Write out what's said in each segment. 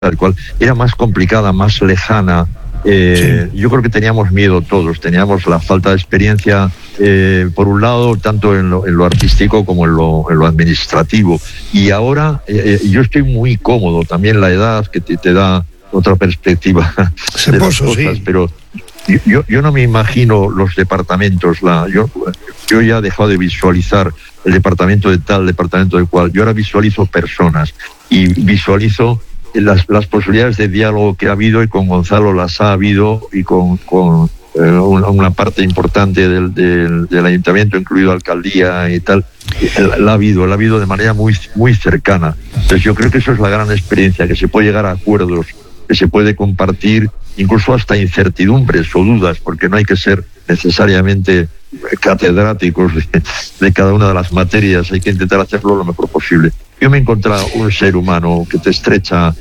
tal cual, era más complicada, más lejana. Yo creo que teníamos miedo todos, teníamos la falta de experiencia, por un lado, tanto en lo artístico como en lo administrativo. Y ahora yo estoy muy cómodo, también la edad que te da otra perspectiva de las cosas, pero yo no me imagino los departamentos, yo ya he dejado de visualizar el departamento de tal, departamento de cual. Yo ahora visualizo personas y visualizo las posibilidades de diálogo que ha habido, y con Gonzalo las ha habido, y con una parte importante del ayuntamiento, incluido alcaldía y tal, la ha habido de manera muy, muy cercana. Entonces yo creo que eso es la gran experiencia, que se puede llegar a acuerdos, que se puede compartir incluso hasta incertidumbres o dudas, porque no hay que ser necesariamente catedráticos de cada una de las materias, hay que intentar hacerlo lo mejor posible. Yo me he encontrado un ser humano que te estrecha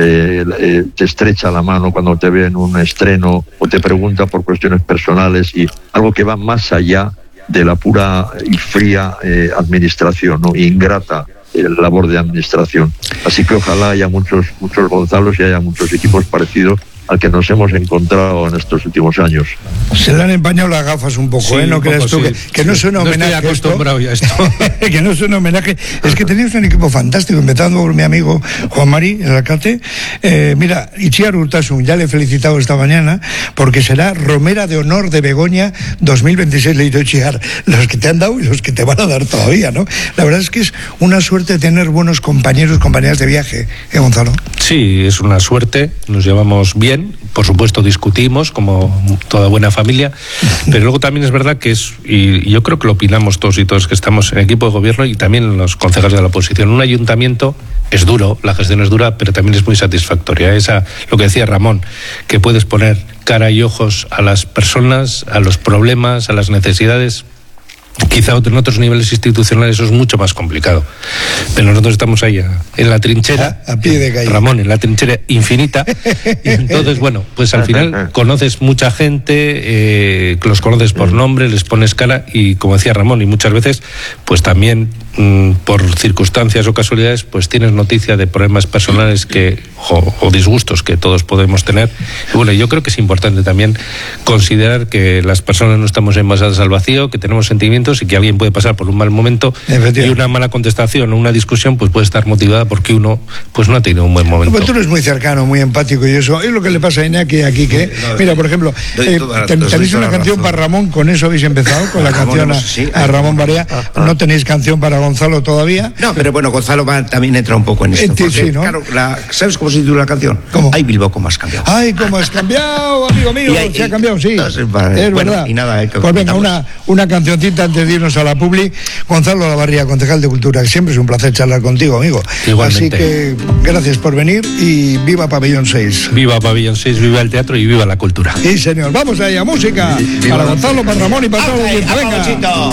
la mano cuando te ve en un estreno, o te pregunta por cuestiones personales, y algo que va más allá de la pura y fría administración, ¿no? Ingrata labor de administración. Así que ojalá haya muchos Gonzalos y haya muchos equipos parecidos al que nos hemos encontrado en estos últimos años. Se le han empañado las gafas un poco, sí, no creas tú, sí. que no suena homenaje. No estoy acostumbrado ya a esto. Que no suena homenaje. Es que teníamos un equipo fantástico, empezando por mi amigo Juan Mari, el alcalde. Mira, Itziar Urtasun, ya le he felicitado esta mañana, porque será Romera de Honor de Begoña 2026. Le he dicho, Itziar, los que te han dado y los que te van a dar todavía, ¿no? La verdad es que es una suerte tener buenos compañeros, compañeras de viaje, Gonzalo. Sí, es una suerte, nos llevamos bien. Por supuesto discutimos como toda buena familia, pero luego también es verdad que y yo creo que lo opinamos todos y todos que estamos en equipo de gobierno, y también los concejales de la oposición, un ayuntamiento es duro, la gestión es dura, pero también es muy satisfactoria. Lo que decía Ramón, que puedes poner cara y ojos a las personas, a los problemas, a las necesidades. Quizá en otros niveles institucionales eso es mucho más complicado, pero nosotros estamos ahí en la trinchera, a pie de calle. Ramón, en la trinchera infinita, y entonces bueno, pues al final conoces mucha gente, los conoces por nombre, les pones cara, y como decía Ramón, y muchas veces pues también por circunstancias o casualidades pues tienes noticia de problemas personales o disgustos que todos podemos tener. Y bueno, yo creo que es importante también considerar que las personas no estamos envasadas al vacío, que tenemos sentimientos, y que alguien puede pasar por un mal momento, y una mala contestación o una discusión pues puede estar motivada porque uno pues no ha tenido un buen momento. Pues tú eres muy cercano, muy empático, y eso es lo que le pasa a Iñaki aquí, que mira, por ejemplo, tenéis una canción para Ramón, con eso habéis empezado, con la canción a Ramón Barea. No tenéis canción para Gonzalo todavía. No, pero bueno, Gonzalo también entra un poco en esto, porque, sí, ¿no? Claro, ¿sabes cómo se titula la canción? ¿Cómo? Ay, Bilbao, ¿cómo has cambiado? Ay, ¿cómo has cambiado, amigo mío? Se ha cambiado, sí. Entonces, es bueno, verdad. Y nada, pues venga, una cancioncita antes de irnos a la publi. Gonzalo Lavarría, concejal de Cultura, que siempre es un placer charlar contigo, amigo. Igualmente. Así que gracias por venir, y viva Pabellón 6. Viva Pabellón 6, viva el teatro y viva la cultura. Sí, señor. Vamos allá, música. Para Gonzalo, para Ramón y para todo el mundo. Venga.